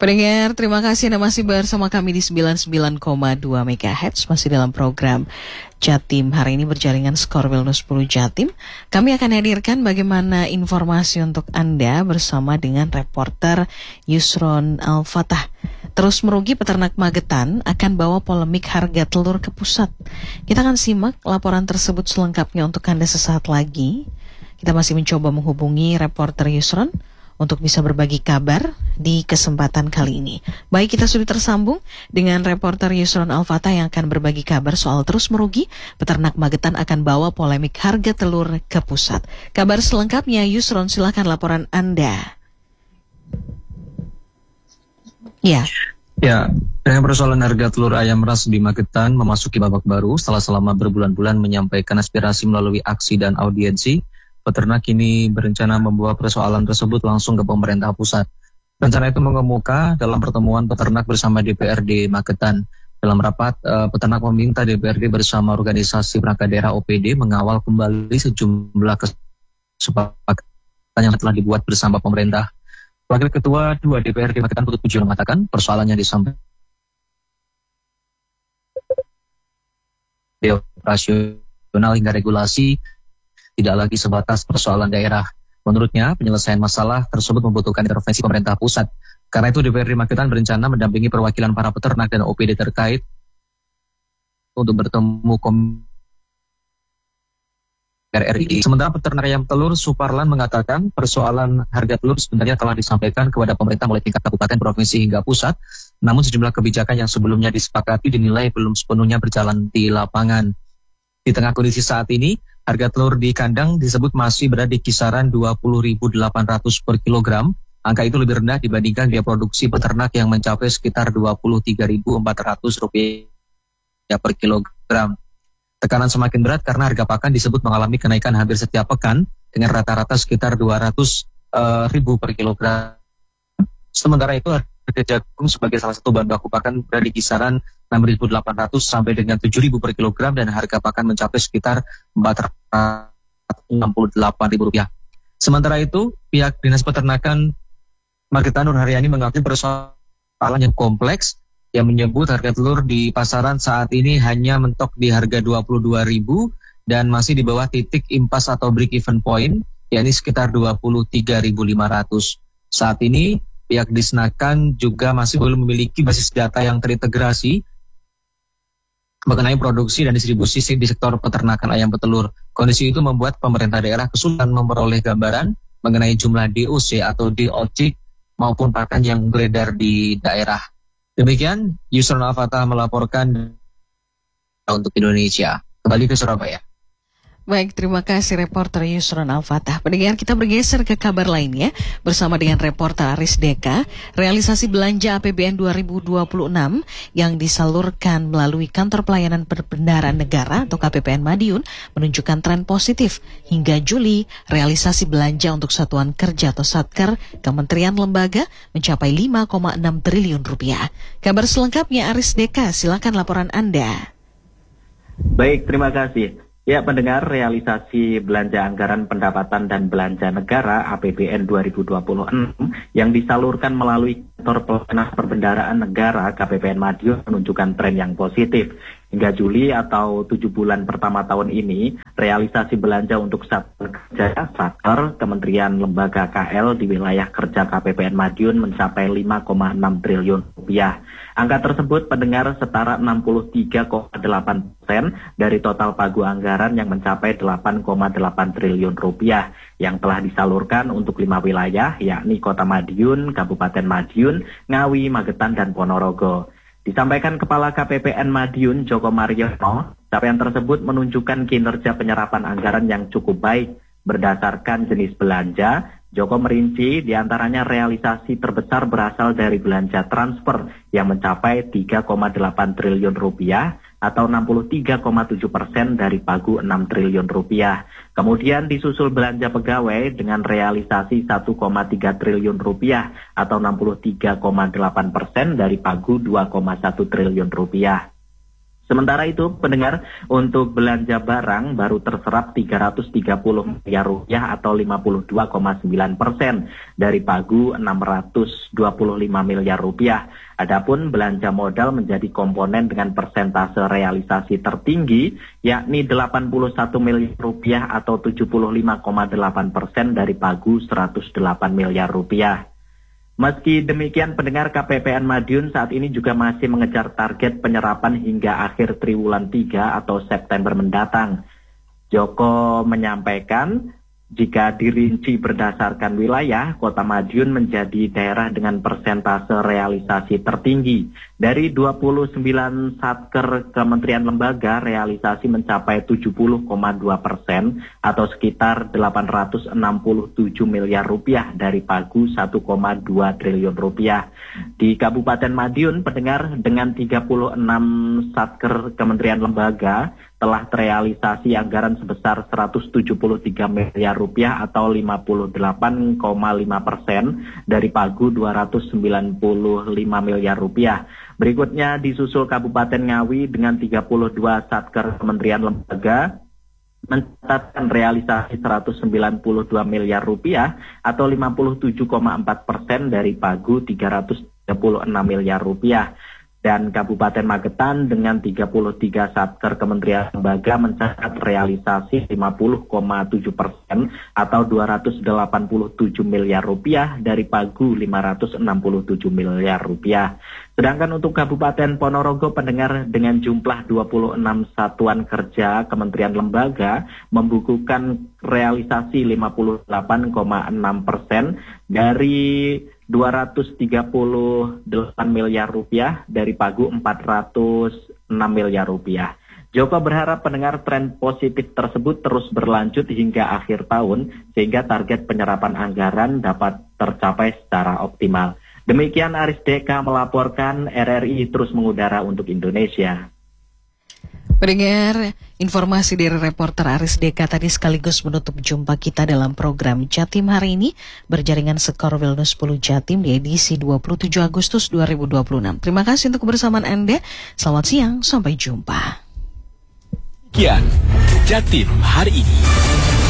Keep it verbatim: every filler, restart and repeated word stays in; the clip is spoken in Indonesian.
Pendengar, terima kasih Anda masih bersama kami di sembilan puluh sembilan koma dua megahertz, masih dalam program Jatim. Hari ini berjaringan Skor Wellness sepuluh Jatim. Kami akan hadirkan bagaimana informasi untuk Anda bersama dengan reporter Yusron Al-Fatah. Terus merugi peternak Magetan akan bawa polemik harga telur ke pusat. Kita akan simak laporan tersebut selengkapnya untuk Anda sesaat lagi. Kita masih mencoba menghubungi reporter Yusron untuk bisa berbagi kabar di kesempatan kali ini. Baik, kita sudah tersambung dengan reporter Yusron Al-Fatah yang akan berbagi kabar soal terus merugi peternak Magetan akan bawa polemik harga telur ke pusat. Kabar selengkapnya, Yusron, silakan laporan Anda. Ya. Ya, dengan persoalan harga telur ayam ras di Magetan memasuki babak baru setelah selama berbulan-bulan menyampaikan aspirasi melalui aksi dan audiensi. Peternak kini berencana membawa persoalan tersebut langsung ke pemerintah pusat. Rencana itu mengemuka dalam pertemuan peternak bersama D P R D Magetan. Dalam rapat, eh, peternak meminta D P R D bersama organisasi perangkat daerah O P D mengawal kembali sejumlah kesepakatan yang telah dibuat bersama pemerintah. Wakil Ketua dua D P R D Magetan Putut Pujiyo mengatakan persoalan yang disampaikan operasional hingga regulasi tidak lagi sebatas persoalan daerah. Menurutnya, penyelesaian masalah tersebut membutuhkan intervensi pemerintah pusat. Karena itu D P R D Magetan berencana mendampingi perwakilan para peternak dan O P D terkait untuk bertemu Komisi R R I. Sementara peternak ayam telur Suparlan mengatakan persoalan harga telur sebenarnya telah disampaikan kepada pemerintah mulai tingkat kabupaten, provinsi hingga pusat. Namun sejumlah kebijakan yang sebelumnya disepakati dinilai belum sepenuhnya berjalan di lapangan. Di tengah kondisi saat ini, harga telur di kandang disebut masih berada di kisaran dua puluh ribu delapan ratus per kilogram. Angka itu lebih rendah dibandingkan biaya produksi peternak yang mencapai sekitar dua puluh tiga ribu empat ratus rupiah per kilogram. Tekanan semakin berat karena harga pakan disebut mengalami kenaikan hampir setiap pekan dengan rata-rata sekitar dua ratus ribu per kilogram. Sementara itu harga jagung sebagai salah satu bahan baku pakan berada di kisaran enam ribu delapan ratus sampai dengan tujuh ribu per kilogram dan harga pakan mencapai sekitar empat ratus enam puluh delapan ribu rupiah. Sementara itu, pihak Dinas Peternakan Magetan Nur Haryani mengakui persoalan yang kompleks yang menyebut harga telur di pasaran saat ini hanya mentok di harga dua puluh dua ribu dan masih di bawah titik impas atau break even point, yakni sekitar dua puluh tiga ribu lima ratus. Saat ini, pihak Disnakan juga masih belum memiliki basis data yang terintegrasi mengenai produksi dan distribusi di sektor peternakan ayam petelur. Kondisi itu membuat pemerintah daerah kesulitan memperoleh gambaran mengenai jumlah D O C atau D O C maupun pakan yang beredar di daerah. Demikian, Yusron Al-Fatah melaporkan untuk Indonesia. Kembali ke Surabaya. Baik, terima kasih reporter Yusron Al-Fatah. Pendengar, kita bergeser ke kabar lainnya bersama dengan reporter Aris Deka. Realisasi belanja A P B N dua ribu dua puluh enam yang disalurkan melalui Kantor Pelayanan Perbendaharaan Negara atau K P P N Madiun menunjukkan tren positif. Hingga Juli, realisasi belanja untuk Satuan Kerja atau Satker Kementerian Lembaga mencapai lima koma enam triliun rupiah. Kabar selengkapnya Aris Deka, silakan laporan Anda. Baik, terima kasih. Ya, pendengar, realisasi belanja anggaran pendapatan dan belanja negara A P B N dua ribu dua puluh enam yang disalurkan melalui Kantor Pelayanan Perbendaharaan Negara K P P N Madiun menunjukkan tren yang positif. Hingga Juli atau tujuh bulan pertama tahun ini, realisasi belanja untuk Satuan Kerja Satker Kementerian Lembaga K L di wilayah kerja K P P N Madiun mencapai lima koma enam triliun rupiah. Angka tersebut pendengar setara enam puluh tiga koma delapan persen dari total pagu anggaran yang mencapai delapan koma delapan triliun rupiah yang telah disalurkan untuk lima wilayah, yakni Kota Madiun, Kabupaten Madiun, Ngawi, Magetan, dan Ponorogo. Disampaikan Kepala K P P N Madiun Joko Mariono, capaian tersebut menunjukkan kinerja penyerapan anggaran yang cukup baik. Berdasarkan jenis belanja, Joko merinci diantaranya realisasi terbesar berasal dari belanja transfer yang mencapai tiga koma delapan triliun rupiah atau enam puluh tiga koma tujuh persen dari pagu enam triliun rupiah. Kemudian disusul belanja pegawai dengan realisasi satu koma tiga triliun rupiah atau enam puluh tiga koma delapan persen dari pagu dua koma satu triliun rupiah. Sementara itu, pendengar, untuk belanja barang baru terserap tiga ratus tiga puluh miliar rupiah atau lima puluh dua koma sembilan persen dari pagu enam ratus dua puluh lima miliar rupiah. Adapun belanja modal menjadi komponen dengan persentase realisasi tertinggi, yakni delapan puluh satu miliar rupiah atau tujuh puluh lima koma delapan persen dari pagu seratus delapan miliar rupiah. Meski demikian, pendengar, K P P N Madiun saat ini juga masih mengejar target penyerapan hingga akhir triwulan tiga atau September mendatang. Joko menyampaikan, jika dirinci berdasarkan wilayah, Kota Madiun menjadi daerah dengan persentase realisasi tertinggi. Dari dua puluh sembilan satker kementerian lembaga, realisasi mencapai tujuh puluh koma dua persen atau sekitar delapan ratus enam puluh tujuh miliar rupiah dari pagu satu koma dua triliun rupiah. Di Kabupaten Madiun, pendengar, dengan tiga puluh enam satker kementerian lembaga, telah terrealisasi anggaran sebesar seratus tujuh puluh tiga miliar rupiah atau lima puluh delapan koma lima persen dari pagu dua ratus sembilan puluh lima miliar rupiah. Berikutnya disusul Kabupaten Ngawi dengan tiga puluh dua satker kementerian lembaga mencatatkan realisasi seratus sembilan puluh dua miliar rupiah atau lima puluh tujuh koma empat persen dari pagu tiga ratus tiga puluh enam miliar rupiah. Dan Kabupaten Magetan dengan tiga puluh tiga satker kementerian lembaga mencatat realisasi lima puluh koma tujuh persen atau dua ratus delapan puluh tujuh miliar rupiah dari pagu lima ratus enam puluh tujuh miliar rupiah. Sedangkan untuk Kabupaten Ponorogo, pendengar, dengan jumlah dua puluh enam satuan kerja kementerian lembaga membukukan realisasi lima puluh delapan koma enam persen dari dua ratus tiga puluh delapan miliar rupiah dari pagu empat ratus enam miliar rupiah. Joko berharap pendengar tren positif tersebut terus berlanjut hingga akhir tahun sehingga target penyerapan anggaran dapat tercapai secara optimal. Demikian Aris Deka melaporkan, R R I terus mengudara untuk Indonesia. Pendengar, informasi dari reporter Aris Deka tadi sekaligus menutup jumpa kita dalam program Jatim hari ini berjaringan Skor Wellness sepuluh Jatim di edisi dua puluh tujuh Agustus dua ribu dua puluh enam. Terima kasih untuk kebersamaan Anda. Selamat siang, sampai jumpa. Kian Jatim hari ini.